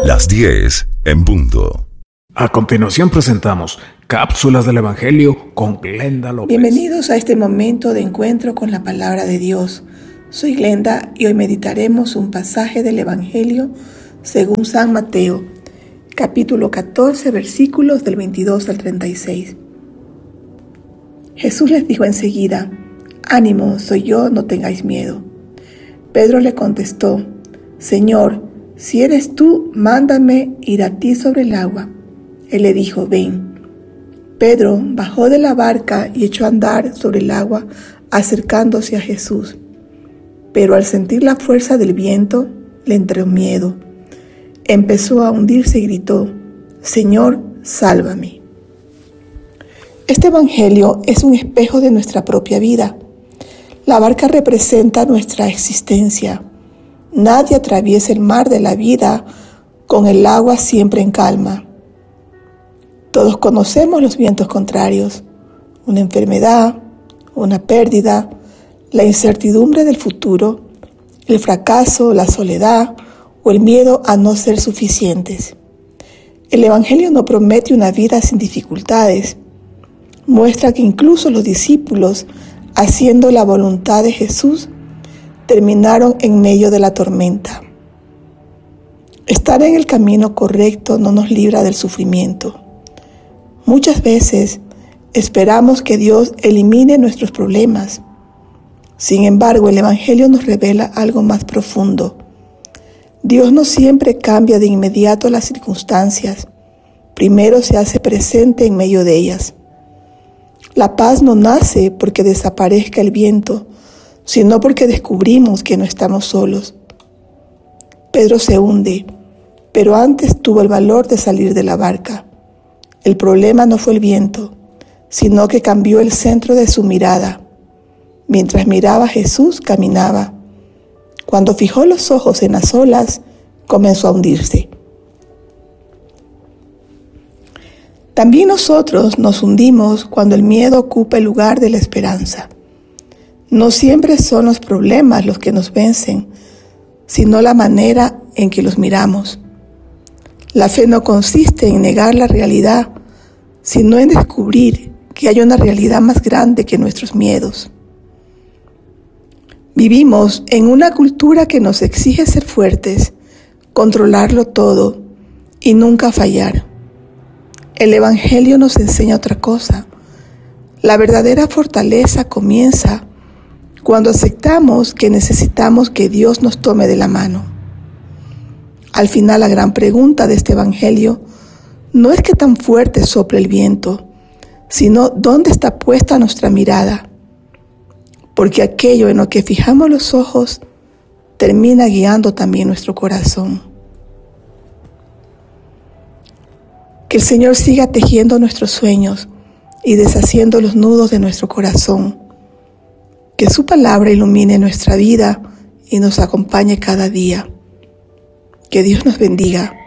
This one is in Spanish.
Las 10 en punto. A continuación presentamos Cápsulas del Evangelio con Glenda López. Bienvenidos a este momento de encuentro con la Palabra de Dios. Soy Glenda y hoy meditaremos un pasaje del Evangelio según San Mateo, capítulo 14, versículos del 22 al 36. Jesús les dijo enseguida: «Ánimo, soy yo, no tengáis miedo». Pedro le contestó: «Señor, si eres tú, mándame ir a ti sobre el agua». Él le dijo: «Ven». Pedro bajó de la barca y echó a andar sobre el agua, acercándose a Jesús. Pero al sentir la fuerza del viento, le entró miedo. Empezó a hundirse y gritó: «Señor, sálvame». Este evangelio es un espejo de nuestra propia vida. La barca representa nuestra existencia. Nadie atraviesa el mar de la vida con el agua siempre en calma. Todos conocemos los vientos contrarios: una enfermedad, una pérdida, la incertidumbre del futuro, el fracaso, la soledad o el miedo a no ser suficientes. El Evangelio no promete una vida sin dificultades. Muestra que incluso los discípulos, haciendo la voluntad de Jesús, terminaron en medio de la tormenta. Estar en el camino correcto no nos libra del sufrimiento. Muchas veces esperamos que Dios elimine nuestros problemas. Sin embargo, el Evangelio nos revela algo más profundo. Dios no siempre cambia de inmediato las circunstancias. Primero se hace presente en medio de ellas. La paz no nace porque desaparezca el viento, sino porque descubrimos que no estamos solos. Pedro se hunde, pero antes tuvo el valor de salir de la barca. El problema no fue el viento, sino que cambió el centro de su mirada. Mientras miraba a Jesús, caminaba. Cuando fijó los ojos en las olas, comenzó a hundirse. También nosotros nos hundimos cuando el miedo ocupa el lugar de la esperanza. No siempre son los problemas los que nos vencen, sino la manera en que los miramos. La fe no consiste en negar la realidad, sino en descubrir que hay una realidad más grande que nuestros miedos. Vivimos en una cultura que nos exige ser fuertes, controlarlo todo y nunca fallar. El Evangelio nos enseña otra cosa. La verdadera fortaleza comienza cuando aceptamos que necesitamos que Dios nos tome de la mano. Al final, la gran pregunta de este Evangelio no es qué tan fuerte sopla el viento, sino dónde está puesta nuestra mirada. Porque aquello en lo que fijamos los ojos termina guiando también nuestro corazón. Que el Señor siga tejiendo nuestros sueños y deshaciendo los nudos de nuestro corazón. Que su palabra ilumine nuestra vida y nos acompañe cada día. Que Dios nos bendiga.